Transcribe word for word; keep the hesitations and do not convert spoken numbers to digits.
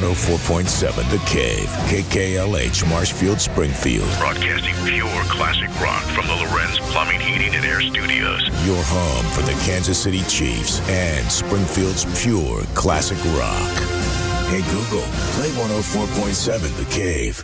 one oh four point seven The Cave, K K L H, Marshfield, Springfield. Broadcasting pure classic rock from the Lorenz Plumbing, Heating, and Air Studios. Your home for the Kansas City Chiefs and Springfield's pure classic rock. Hey Google, play one oh four point seven The Cave.